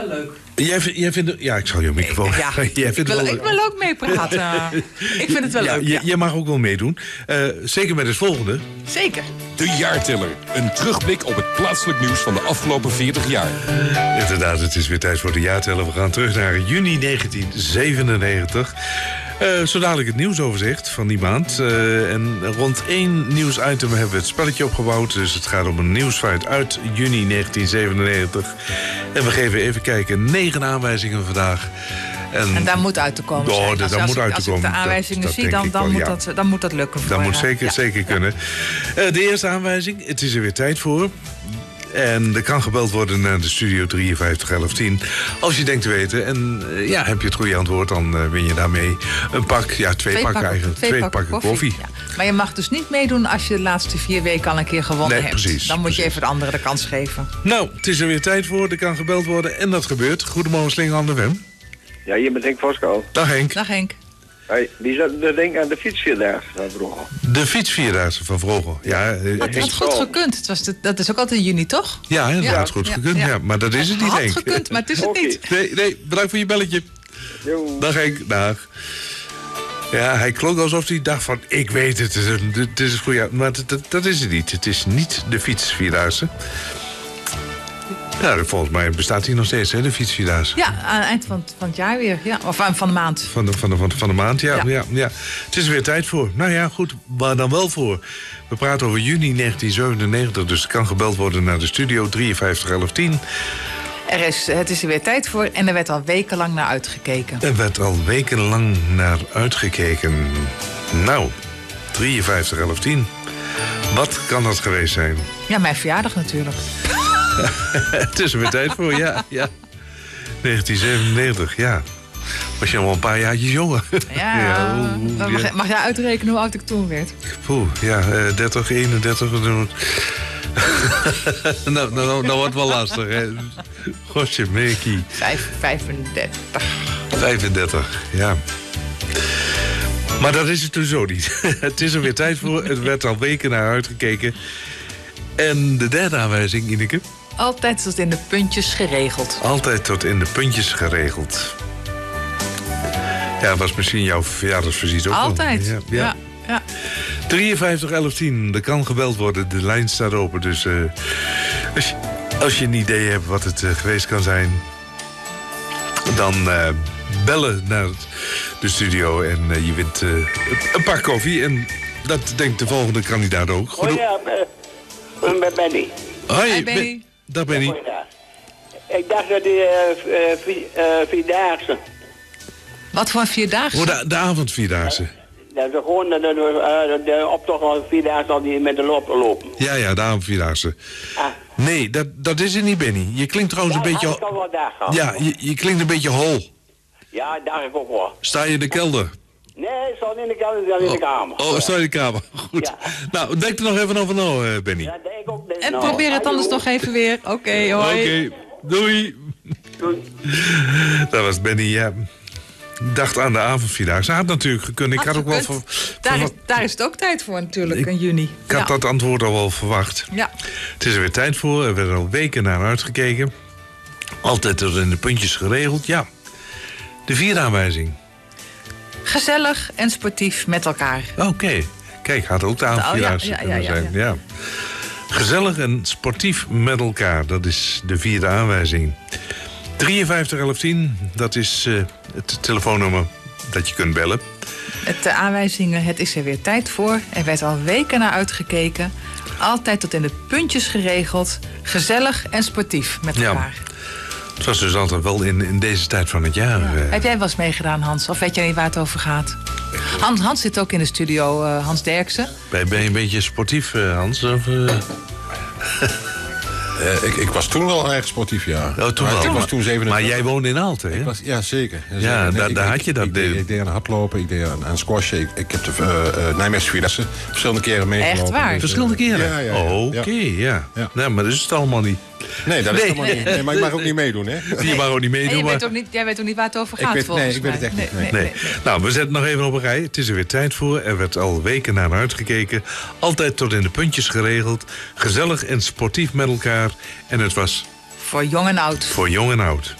wel leuk. Jij vindt... Ja, ik zal je microfoon... Ik wil ook meepraten. Ik vind het wel leuk. Je mag ook wel meedoen. Zeker met het volgende. Zeker. De jaarteller. Een terugblik op het plaatselijk nieuws van de afgelopen 40 jaar. Inderdaad, het is weer tijd voor de jaarteller. We gaan terug naar juni 1997. Zo dadelijk het nieuwsoverzicht van die maand. En rond 1 nieuwsitem hebben we het spelletje opgebouwd. Dus het gaat om een nieuwsfeit uit juni 1997. En we geven even kijken. 9 aanwijzingen vandaag. En daar moet uit te komen zijn. Als ik de aanwijzingen zie, dan moet dat lukken. Dat moet zeker kunnen. De eerste aanwijzing, het is er weer tijd voor. En er kan gebeld worden naar de studio 53 11 10. Als je denkt te weten. En heb je het goede antwoord, dan win je daarmee een pak. Ja, twee pakken eigenlijk. Twee pakken koffie. Ja. Maar je mag dus niet meedoen als je de laatste 4 weken al een keer gewonnen hebt. Precies, dan moet je even de andere de kans geven. Nou, het is er weer tijd voor. Er kan gebeld worden en dat gebeurt. Goedemorgen, Slinger aan de Wem. Ja, hier met Henk Voskou. Dag Henk. Dag Henk. Hey, die zat denk aan de fietsvierdaagse van Vroegel. De fietsvierdaagse van Vroegel. Ja, had goed gekund. Dat is ook altijd in juni, toch? Ja, dat had goed gekund. Ja. Maar dat is het niet, Henk. Het had gekund, maar het is het niet. Nee, bedankt voor je belletje. Jo. Dag Henk, dag. Ja, hij klonk alsof hij dacht van, ik weet het. Het is goed, maar dat is het niet. Het is niet de fietsvierdaagse. Ja, volgens mij bestaat hij nog steeds, hè, de fietsvierdaagse. Ja, aan het eind van het jaar weer. Ja. Of van de maand. Van de maand, ja. Het is er weer tijd voor. Nou ja, goed, waar dan wel voor? We praten over juni 1997, dus er kan gebeld worden naar de studio 53 11 10. Het is er weer tijd voor en er werd al wekenlang naar uitgekeken. Nou, 53 11 10. Wat kan dat geweest zijn? Ja, mijn verjaardag natuurlijk. Het is er weer tijd voor, ja. 1997, ja. Was je nog wel een paar jaartjes jonger? Mag jij uitrekenen hoe oud ik toen werd? 30, 31. nou wordt het wel lastig, hè. Gosje, Meekie. 35, ja. Maar dat is het dus zo niet. Het is er weer tijd voor. Het werd al weken naar uitgekeken. En de derde aanwijzing, Ineke? Altijd tot in de puntjes geregeld. Altijd tot in de puntjes geregeld. Ja, was misschien jouw verjaardagsvisite ook. Altijd, ja. 53 11 10, er kan gebeld worden. De lijn staat open, dus als je een idee hebt wat het geweest kan zijn, dan bellen naar de studio en je wint een pak koffie. En dat denkt de volgende kandidaat ook. Ik ben Benny. Hoi, Benny. Dag Benny. Ik dacht dat die vierdaagse. Wat voor een vierdaagse? De avondvierdaagse. Dat is gewoon de optocht van vierdaagse al die met de lopen. Ja, de avondvierdaagse. Nee, dat is het niet, Benny. Je klinkt trouwens een beetje... Ja, je klinkt een beetje hol. Ja, daar ik ook wel. Sta je in de kelder? Nee, ik sta in de kelder, ik sta in de kamer. Sta je in de kamer. Goed. Ja. Nou, denk er nog even over na, Benny. Ja, denk ook. En probeer het anders nog even weer. Oké, hoi. Oké, doei. Dat was Benny, ja. Dacht aan de avondvierdaagse. Had natuurlijk gekund. Ik had ook wel daar is het ook tijd voor natuurlijk, in juni. Ik had dat antwoord al wel verwacht. Ja. Het is er weer tijd voor. Er werden al weken naar uitgekeken. Altijd tot in de puntjes geregeld. Ja. De vierde aanwijzing. Gezellig en sportief met elkaar. Oké. Kijk, had ook de avondvierdaagse kunnen zijn. Ja. Gezellig en sportief met elkaar. Dat is de vierde aanwijzing. 53 11 10, dat is het telefoonnummer dat je kunt bellen. De aanwijzingen, het is er weer tijd voor. Er werd al weken naar uitgekeken. Altijd tot in de puntjes geregeld. Gezellig en sportief met elkaar. Ja. Het was dus altijd wel in deze tijd van het jaar. Ja. Heb jij wel eens meegedaan, Hans? Of weet jij niet waar het over gaat? Hans zit ook in de studio, Hans Derksen. Ben je een beetje sportief, Hans? Of, Ik was toen wel erg sportief, ja. Oh, toen wel. Ik was toen 27. Maar jij woonde in Aalten, hè? Ja, zeker. Ja, daar had je dat. Ik deed aan hardlopen, ik deed aan squashen. Ik heb de Nijmeegse vierdaagse verschillende keren meegelopen. Echt waar? Dus, verschillende keren? Ja. Oké, ja. Nee, maar dat is het allemaal niet. Nee, dat is helemaal niet. Nee, maar ik mag ook niet meedoen, hè? Je mag ook niet meedoen. Jij weet ook niet waar het over gaat, volgens mij. Ik weet het echt niet. Nee. Nou, we zetten nog even op een rij. Het is er weer tijd voor. Er werd al weken naar uitgekeken. Altijd tot in de puntjes geregeld. Gezellig en sportief met elkaar. En het was... Voor jong en oud. Voor jong en oud.